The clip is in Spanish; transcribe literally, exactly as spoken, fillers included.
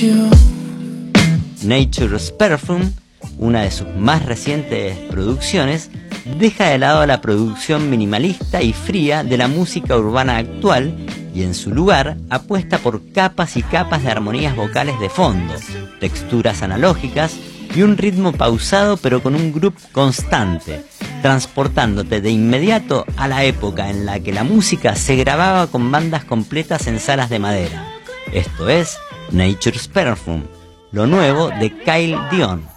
you. Nature's Perfume, una de sus más recientes producciones, deja de lado la producción minimalista y fría de la música urbana actual y en su lugar apuesta por capas y capas de armonías vocales de fondo, texturas analógicas y un ritmo pausado pero con un groove constante, transportándote de inmediato a la época en la que la música se grababa con bandas completas en salas de madera. Esto es Nature's Perfume, lo nuevo de Kyle Dion.